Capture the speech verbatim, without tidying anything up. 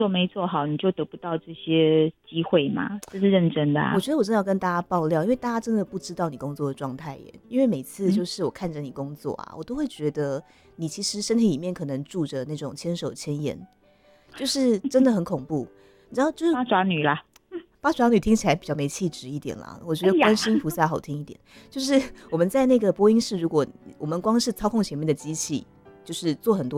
做没做好，你就得不到这些机会嘛，这是认真的啊。 我觉得我真的要跟大家爆料，因为大家真的不知道你工作的状态耶。因为每次就是我看着你工作啊，嗯、我都会觉得你其实身体里面可能住着那种千手千眼，就是真的很恐怖。你知道，就是八爪女啦， 八爪女听起来比较没气质一点啦，我觉得观世音菩萨好听一点。哎、就是我们在那个播音室，如果我们光是操控前面的机器，就是做很多。